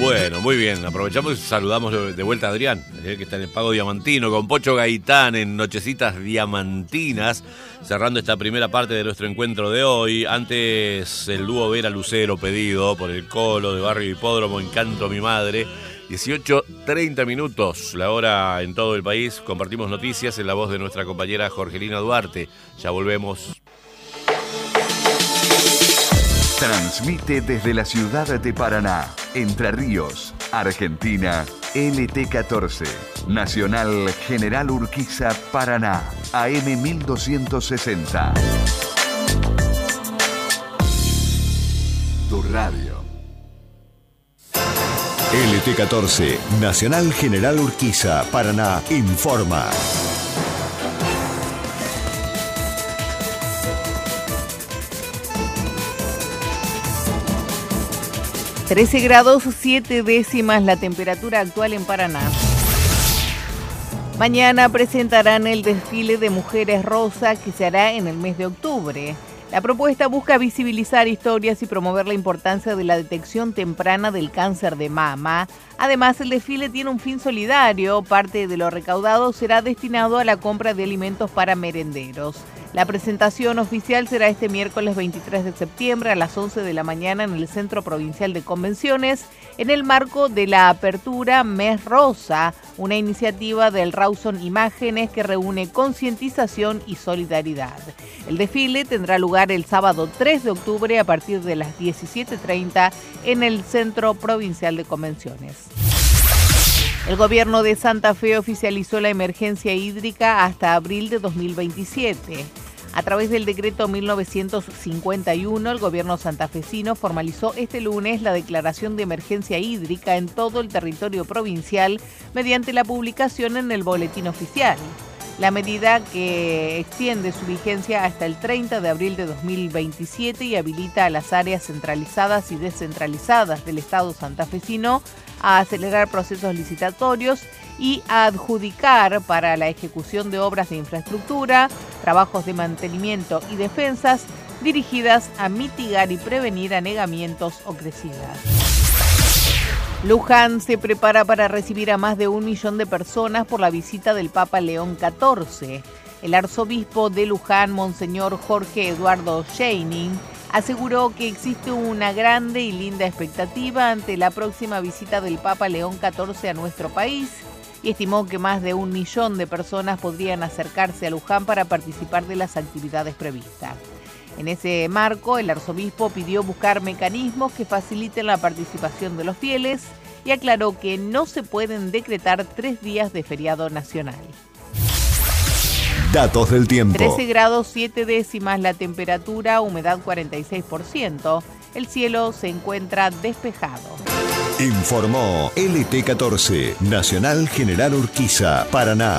Bueno, muy bien. Aprovechamos y saludamos de vuelta a Adrián, que está en el Pago Diamantino, con Pocho Gaitán en Nochecitas Diamantinas, cerrando esta primera parte de nuestro encuentro de hoy. Antes, el dúo Vera Lucero, pedido por el Colo de Barrio Hipódromo, Encanto Mi Madre. 18:30 minutos, la hora en todo el país. Compartimos noticias en la voz de nuestra compañera Jorgelina Duarte. Ya volvemos. Transmite desde la ciudad de Paraná, Entre Ríos, Argentina, LT14, Nacional General Urquiza, Paraná, AM 1260. Tu radio. LT14, Nacional General Urquiza, Paraná, informa. 13 grados 7 décimas la temperatura actual en Paraná. Mañana presentarán el desfile de Mujeres Rosa que se hará en el mes de octubre. La propuesta busca visibilizar historias y promover la importancia de la detección temprana del cáncer de mama. Además, el desfile tiene un fin solidario. Parte de lo recaudado será destinado a la compra de alimentos para merenderos. La presentación oficial será este miércoles 23 de septiembre a las 11 de la mañana en el Centro Provincial de Convenciones, en el marco de la apertura Mes Rosa, una iniciativa del Rawson Imágenes que reúne concientización y solidaridad. El desfile tendrá lugar el sábado 3 de octubre a partir de las 17:30 en el Centro Provincial de Convenciones. El gobierno de Santa Fe oficializó la emergencia hídrica hasta abril de 2027. A través del decreto 1951, el gobierno santafesino formalizó este lunes la declaración de emergencia hídrica en todo el territorio provincial mediante la publicación en el Boletín Oficial. La medida, que extiende su vigencia hasta el 30 de abril de 2027 y habilita a las áreas centralizadas y descentralizadas del Estado santafesino a acelerar procesos licitatorios y a adjudicar para la ejecución de obras de infraestructura, trabajos de mantenimiento y defensas dirigidas a mitigar y prevenir anegamientos o crecidas. Luján se prepara para recibir a más de 1 millón de personas por la visita del Papa León XIV. El arzobispo de Luján, Monseñor Jorge Eduardo Scheining, aseguró que existe una grande y linda expectativa ante la próxima visita del Papa León XIV a nuestro país y estimó que más de 1 millón de personas podrían acercarse a Luján para participar de las actividades previstas. En ese marco, el arzobispo pidió buscar mecanismos que faciliten la participación de los fieles y aclaró que no se pueden decretar 3 días de feriado nacional. Datos del tiempo. 13 grados 7 décimas la temperatura, humedad 46%. El cielo se encuentra despejado. Informó LT14, Nacional General Urquiza, Paraná.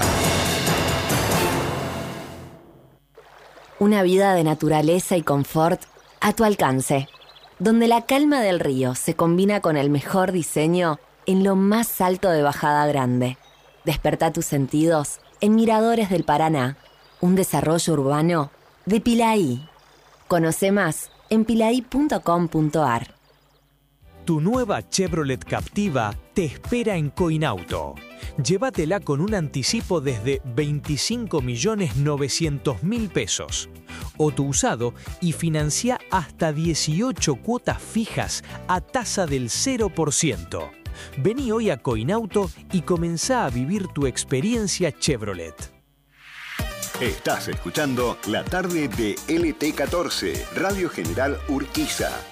Una vida de naturaleza y confort a tu alcance, donde la calma del río se combina con el mejor diseño en lo más alto de Bajada Grande. Despertá tus sentidos en Miradores del Paraná, un desarrollo urbano de Pilaí. Conoce más en pilaí.com.ar. Tu nueva Chevrolet Captiva te espera en Coinauto. Llévatela con un anticipo desde 25.900.000 pesos. O tu usado y financia hasta 18 cuotas fijas a tasa del 0%. Vení hoy a Coinauto y comenzá a vivir tu experiencia Chevrolet. Estás escuchando La Tarde de LT14, Radio General Urquiza.